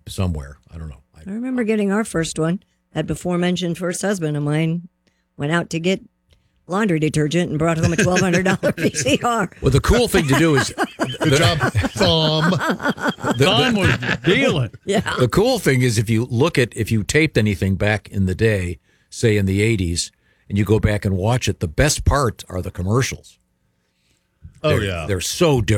somewhere. I don't know. I remember getting our first one. That before-mentioned first husband of mine went out to get laundry detergent and brought home a $1,200 VCR. Well, the cool thing to do is... Good job, Tom. Tom was dealing. Yeah. The cool thing is if you taped anything back in the day, say in the 80s, and you go back and watch it, the best part are the commercials. Oh, yeah. They're so different.